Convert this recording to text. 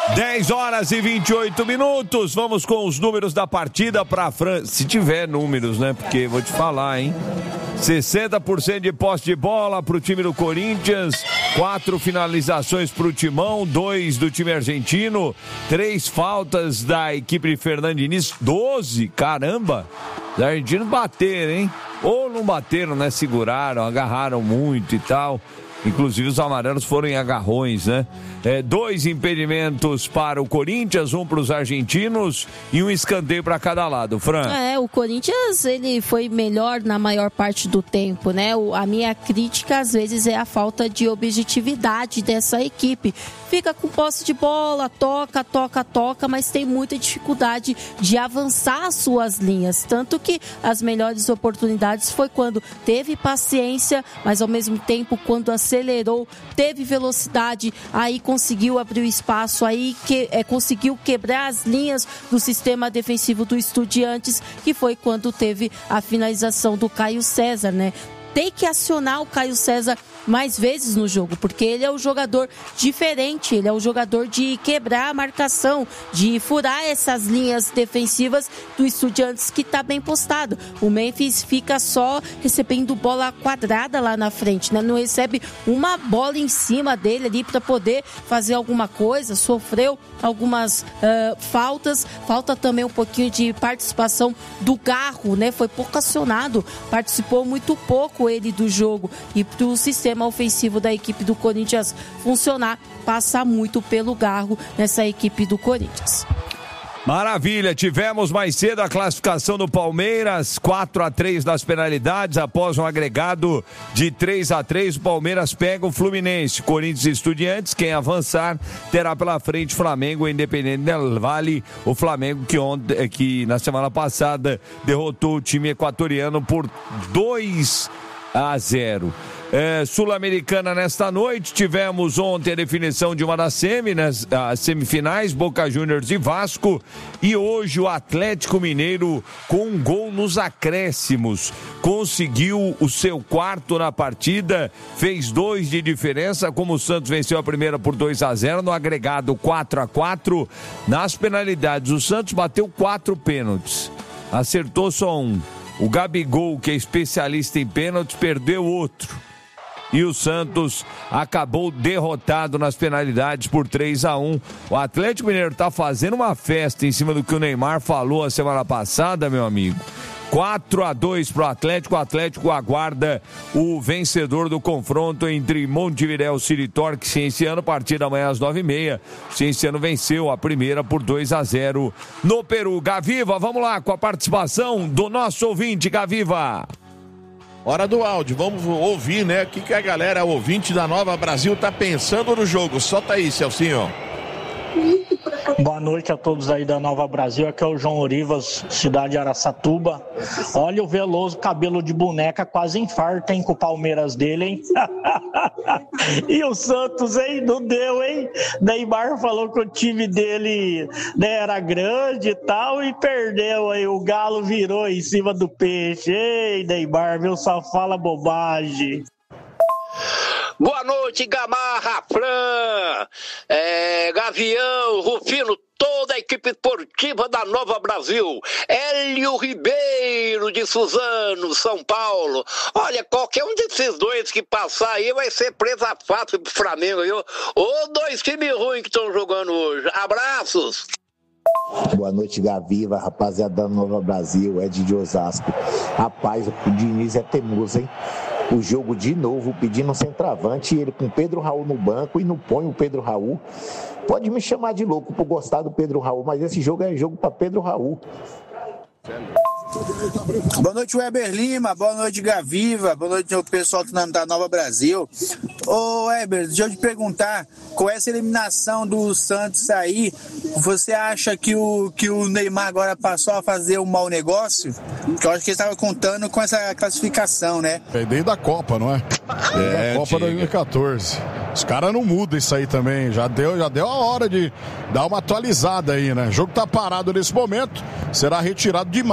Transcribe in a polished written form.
10h28. Vamos com os números da partida para França. Se tiver números, né? Porque vou te falar, hein? 60% de posse de bola para o time do Corinthians, 4 finalizações para o Timão, 2 do time argentino, 3 faltas da equipe de Fernando Diniz, 12, caramba! Os argentinos bateram, hein? Ou não bateram, né? Seguraram, agarraram muito e tal. Inclusive os amarelos foram em agarrões, né? 2 impedimentos para o Corinthians, 1 para os argentinos e 1 escanteio para cada lado, Fran. O Corinthians, ele foi melhor na maior parte do tempo, né? A minha crítica, às vezes, é a falta de objetividade dessa equipe. Fica com posse de bola, toca, mas tem muita dificuldade de avançar as suas linhas. Tanto que as melhores oportunidades foi quando teve paciência, mas ao mesmo tempo, quando acelerou, teve velocidade, aí conseguiu abrir o espaço, aí conseguiu quebrar as linhas do sistema defensivo do Estudiantes, que foi quando teve a finalização do Caio César, né? Tem que acionar o Caio César mais vezes no jogo, porque ele é um jogador diferente, ele é um jogador de quebrar a marcação, de furar essas linhas defensivas do Estudiantes, que está bem postado. O Memphis fica só recebendo bola quadrada lá na frente, né? Não recebe uma bola em cima dele ali para poder fazer alguma coisa, sofreu algumas faltas, falta também um pouquinho de participação do Garro, né? Foi pouco acionado, participou muito pouco ele do jogo, e para o sistema ofensivo da equipe do Corinthians funcionar, passa muito pelo Garro nessa equipe do Corinthians. Maravilha, tivemos mais cedo a classificação do Palmeiras, 4-3 nas penalidades, após um agregado de 3-3, o Palmeiras pega o Fluminense. Corinthians e Estudiantes, quem avançar terá pela frente Flamengo e Independente del Valle, o Flamengo que na semana passada derrotou o time equatoriano por 2-0. Sul-Americana nesta noite, tivemos ontem a definição de uma das semifinais, Boca Juniors e Vasco, e hoje o Atlético Mineiro, com um gol nos acréscimos, conseguiu o seu 4º na partida, fez 2 de diferença, como o Santos venceu a primeira por 2-0, no agregado 4-4, nas penalidades o Santos bateu 4 pênaltis, acertou só 1, o Gabigol, que é especialista em pênaltis, perdeu outro. E o Santos acabou derrotado nas penalidades por 3-1. O Atlético Mineiro está fazendo uma festa em cima do que o Neymar falou a semana passada, meu amigo. 4-2 para o Atlético. O Atlético aguarda o vencedor do confronto entre Montevidéu City Torque e Cienciano, partida amanhã às 9h30. O Cienciano venceu a primeira por 2-0 no Peru. Gaviva, vamos lá com a participação do nosso ouvinte, Gaviva. Hora do áudio, vamos ouvir, né? O que a galera ouvinte da Nova Brasil tá pensando no jogo. Solta aí, Celcinho. Boa noite a todos aí da Nova Brasil, aqui é o João Orivas, cidade de Araçatuba. Olha o Veloso, cabelo de boneca, quase infarta, hein, com o Palmeiras dele, hein? E o Santos, hein, não deu, hein? Neymar falou que o time dele, né, era grande e tal, e perdeu aí, o Galo virou em cima do peixe. Ei, Neymar, meu, só fala bobagem. Boa noite, Gamarra, Fran, Gavião, Rufino, toda a equipe esportiva da Nova Brasil. Hélio Ribeiro de Suzano, São Paulo. Olha, qualquer um desses dois que passar aí vai ser presa fácil pro Flamengo, viu? Ô, 2 times ruins que estão jogando hoje. Abraços! Boa noite, Gaviva, rapaziada da Nova Brasil, Ed de Osasco. Rapaz, o Diniz é teimoso, hein? O jogo de novo pedindo um centroavante, ele com o Pedro Raul no banco e não põe o Pedro Raul. Pode me chamar de louco por gostar do Pedro Raul, mas esse jogo é jogo para Pedro Raul. Boa noite, Weber Lima, boa noite, Gaviva, boa noite ao pessoal da Nova Brasil. Ô Weber, deixa eu te perguntar, com essa eliminação do Santos aí, você acha que o Neymar agora passou a fazer um mau negócio? Porque eu acho que ele estava contando com essa classificação, né? É desde a Copa, não é? Desde a Copa 2014. Os caras não mudam isso aí também, já deu a hora de dar uma atualizada aí, né? O jogo tá parado nesse momento, será retirado de